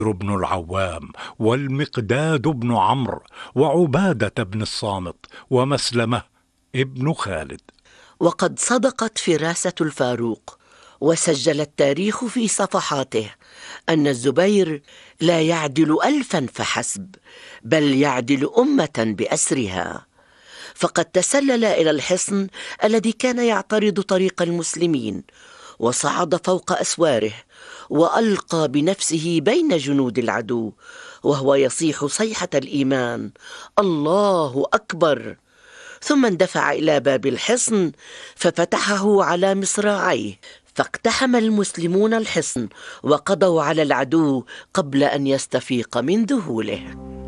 بن العوام والمقداد بن عمرو وعبادة بن الصامت ومسلمة ابن خالد. وقد صدقت فراسة الفاروق، وسجل التاريخ في صفحاته أن الزبير لا يعدل 1000 فحسب، بل يعدل أمة بأسرها. فقد تسلل إلى الحصن الذي كان يعترض طريق المسلمين، وصعد فوق أسواره، وألقى بنفسه بين جنود العدو وهو يصيح صيحة الإيمان: الله أكبر! ثم اندفع إلى باب الحصن ففتحه على مصراعيه، فاقتحم المسلمون الحصن وقضوا على العدو قبل أن يستفيق من ذهوله.